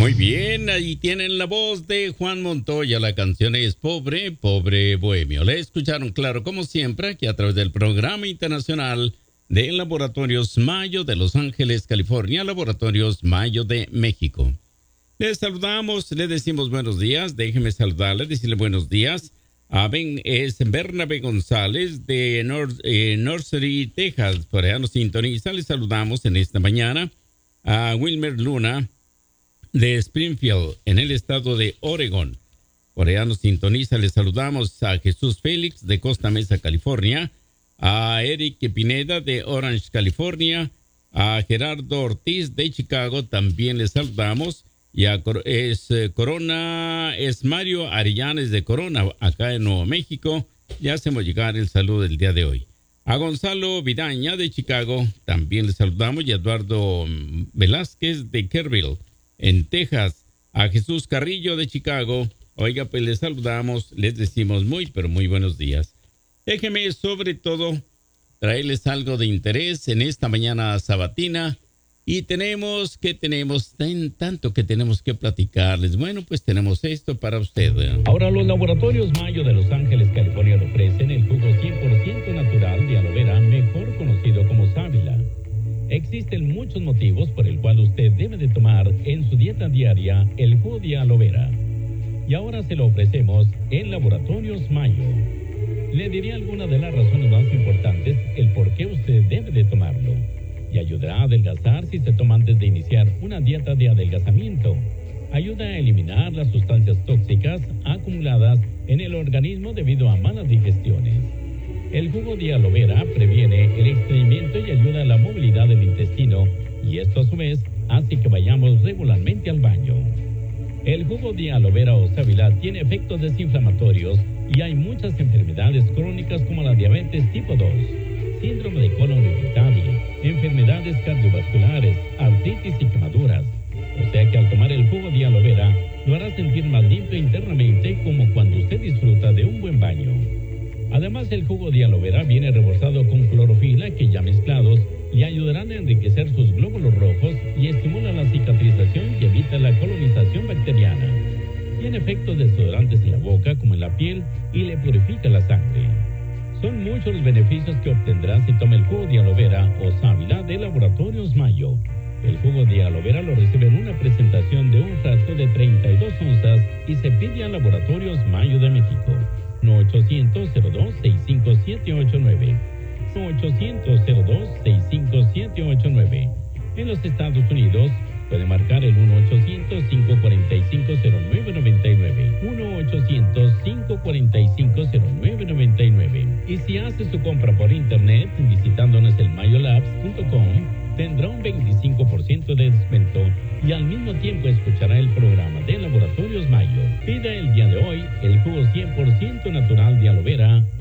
Muy bien, ahí tienen la voz de Juan Montoya. La canción es Pobre, Pobre Bohemio. La escucharon, claro, como siempre, aquí a través del Programa Internacional de Laboratorios Mayo de Los Ángeles, California, Laboratorios Mayo de México. Les saludamos, les decimos buenos días. Déjenme saludarles, decirle buenos días a Bernabé González de Nursery, Texas. Por allá nos sintoniza. Les saludamos en esta mañana a Wilmer Luna de Springfield, en el estado de Oregón. Por allá nos sintoniza. Les saludamos a Jesús Félix de Costa Mesa, California, a Eric Pineda de Orange, California, a Gerardo Ortiz de Chicago, también les saludamos, y a Mario Arellanes de Corona, acá en Nuevo México. Ya hacemos llegar el saludo del día de hoy. A Gonzalo Vidaña de Chicago, también les saludamos, y a Eduardo Velázquez de Kerrville, en Texas. A Jesús Carrillo de Chicago, oiga, pues les saludamos, les decimos muy, pero muy buenos días. Déjeme, sobre todo, traerles algo de interés en esta mañana sabatina. Y tenemos tanto que tenemos que platicarles. Bueno, pues tenemos esto para usted. Ahora los Laboratorios Mayo de Los Ángeles, California, le ofrecen el jugo 100% natural de aloe vera, mejor conocido como sábila. Existen muchos motivos por el cual usted debe de tomar en su dieta diaria el jugo de aloe vera. Y ahora se lo ofrecemos en Laboratorios Mayo. Le diré algunas de las razones más importantes el por qué usted debe de tomarlo. Y ayudará a adelgazar si se toma antes de iniciar una dieta de adelgazamiento. Ayuda a eliminar las sustancias tóxicas acumuladas en el organismo debido a malas digestiones. El jugo de aloe vera previene el estreñimiento y ayuda a la movilidad del intestino, y esto a su vez hace que vayamos regularmente al baño. El jugo de aloe vera o sábila tiene efectos desinflamatorios y hay muchas enfermedades crónicas como la diabetes tipo 2, síndrome de colon irritable, enfermedades cardiovasculares, artritis y quemaduras. O sea que al tomar el jugo de aloe vera lo hará sentir más limpio internamente, como cuando usted disfruta de un buen baño. Además, el jugo de aloe vera viene reforzado con clorofila, que ya mezclados le ayudarán a enriquecer sus glóbulos rojos y estimula la cicatrización y evita la colonización bacteriana. Tiene efectos desodorantes en la boca como en la piel y le purifica la sangre. Son muchos los beneficios que obtendrá si toma el jugo de aloe vera o sábila de Laboratorios Mayo. El jugo de aloe vera lo recibe en una presentación de un frasco de 32 onzas y se pide a Laboratorios Mayo de México. 1-800-02-65789. 1-800-02-65789. En los Estados Unidos puede marcar el 1-800-545-0999. 1-800-545-0999. Y si hace su compra por internet visitándonos el mayolabs.com, tendrá un 25% de descuento y al mismo tiempo escuchará el programa de Laboratorios Mayo. Pida el día de hoy el jugo 100% natural de aloe vera